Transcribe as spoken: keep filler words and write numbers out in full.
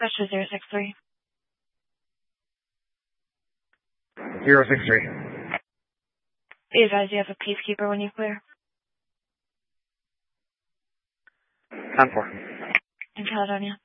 Metro zero six three. zero six three. Be advised you have a peacekeeper when you clear. ten four. In Caledonia.